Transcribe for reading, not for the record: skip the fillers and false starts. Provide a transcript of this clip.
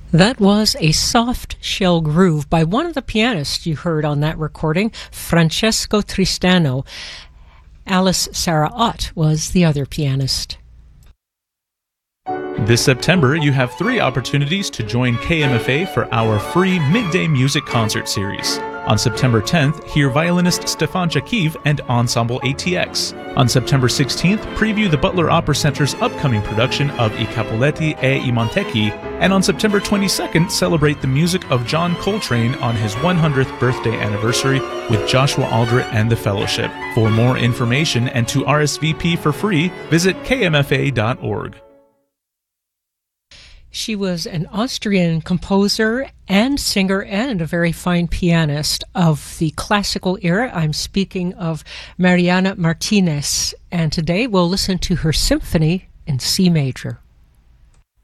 That was a soft shell groove by one of the pianists you heard on that recording, Francesco Tristano. Alice Sarah Ott was the other pianist. This September, you have 3 opportunities to join KMFA for our free Midday Music Concert Series. On September 10th, hear violinist Stefan Jakiv and Ensemble ATX. On September 16th, preview the Butler Opera Center's upcoming production of I Capuletti e I Montecchi. And on September 22nd, celebrate the music of John Coltrane on his 100th birthday anniversary with Joshua Aldrich and the Fellowship. For more information and to RSVP for free, visit kmfa.org. She was an Austrian composer and singer and a very fine pianist of the classical era. I'm speaking of Mariana Martinez, and today we'll listen to her symphony in C major.